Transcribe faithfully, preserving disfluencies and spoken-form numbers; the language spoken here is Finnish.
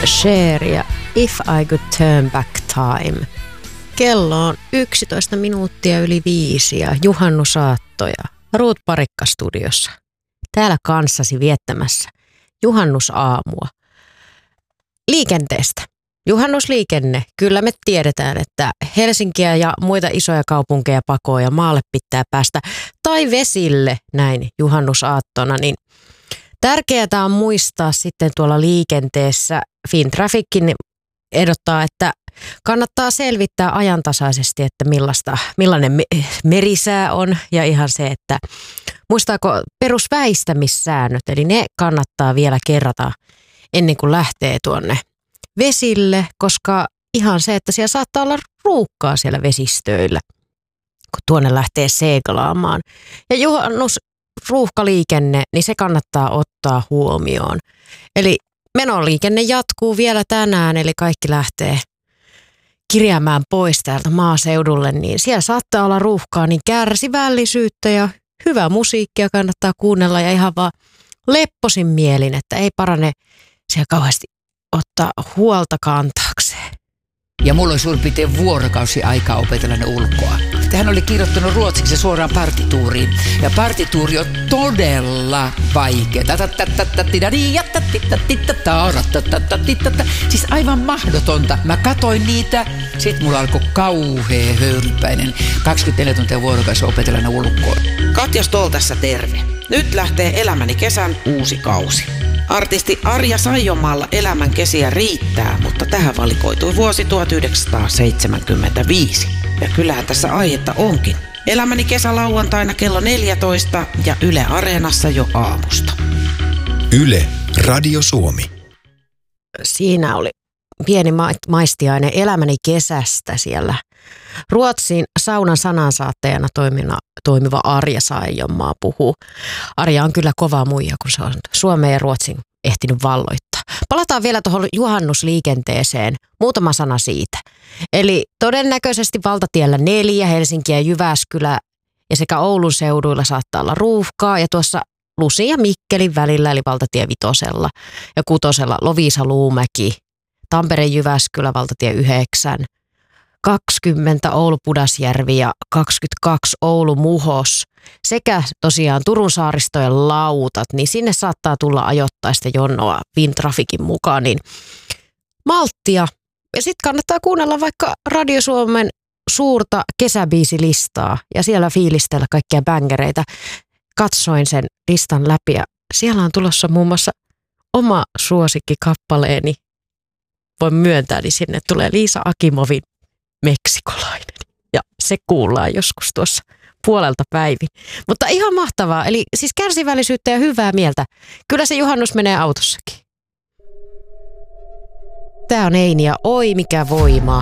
Cher ja If I Could Turn Back Time. Kello on yksitoista minuuttia yli viisi ja juhannusaattoja. Ruut Parikka studiossa. Täällä kanssasi viettämässä juhannusaamua. Liikenteestä. Juhannusliikenne. Kyllä me tiedetään, että Helsinkiä ja muita isoja kaupunkeja pakoon ja maalle pitää päästä. Tai vesille näin juhannusaattona. Niin tärkeää on muistaa sitten tuolla liikenteessä. Fintraffickin ehdottaa, että kannattaa selvittää ajantasaisesti, että millaista, millainen merisää on ja ihan se, että muistaako perusväistämissäännöt, eli ne kannattaa vielä kerrata ennen kuin lähtee tuonne vesille, koska ihan se, että siellä saattaa olla ruuhkaa siellä vesistöillä, kun tuonne lähtee seglaamaan. Ja juhannus ruuhkaliikenne, niin se kannattaa ottaa huomioon. Eli menoliikenne jatkuu vielä tänään, eli kaikki lähtee kirjaamaan pois täältä maaseudulle, niin siellä saattaa olla ruuhkaa, niin kärsivällisyyttä ja hyvää musiikkia kannattaa kuunnella ja ihan vaan lepposin mielin, että ei parane siellä kauheasti ottaa huolta kantaakseen. Ja mulla oli suurin piirtein vuorokausi aikaa opetella ne ulkoa. Hän oli kirjoittanut ruotsiksi suoraan partituuriin. Ja partituuri on todella vaikea. Siis aivan mahdotonta. Mä katoin niitä, sit mulla alkoi kauhea höyrypäinen. kaksikymmentäneljä tuntia vuorokausi opetella ne ulkoa. Katja Stoll tässä terve. Nyt lähtee Elämäni kesän uusi kausi. Artisti Arja Saijonmaalla elämän kesiä riittää, mutta tähän valikoitui vuosi tuhatyhdeksänsataaseitsemänkymmentäviisi. Ja kyllähän tässä aihetta onkin. Elämäni kesä lauantaina kello neljätoista ja Yle Areenassa jo aamusta. Yle Radio Suomi. Siinä oli pieni ma- maistiainen Elämäni kesästä siellä. Ruotsin saunan sanansaattajana toimina, toimiva Arja Saijonmaa puhuu. Arja on kyllä kova muija, kun se on Suomen ja Ruotsin ehtinyt valloittaa. Palataan vielä tuohon juhannusliikenteeseen. Muutama sana siitä. Eli todennäköisesti valtatiellä neljä, Helsinki ja Jyväskylä ja sekä Oulun seuduilla saattaa olla ruuhkaa. Ja tuossa Lusin ja Mikkelin välillä, eli valtatie vitosella ja kutosella Loviisa-Luumäki, Tampere-Jyväskylä, valtatie yhdeksän. kaksikymmentä Oulu-Pudasjärvi ja kaksikymmentäkaksi Oulu-Muhos sekä tosiaan Turun saaristojen lautat, niin sinne saattaa tulla ajoittaista jonoa Fintrafficin mukaan, niin malttia. Ja sitten kannattaa kuunnella vaikka Radio Suomen suurta kesäbiisilistaa ja siellä fiilistellä kaikkia bängereitä. Katsoin sen listan läpi ja siellä on tulossa muun muassa oma suosikkikappaleeni. Voin myöntää, niin sinne tulee Liisa Akimovin Meksikolainen. Ja se kuullaan joskus tuossa puolelta päivin. Mutta ihan mahtavaa. Eli siis kärsivällisyyttä ja hyvää mieltä. Kyllä se juhannus menee autossakin. Tää on Eini ja oi mikä voima.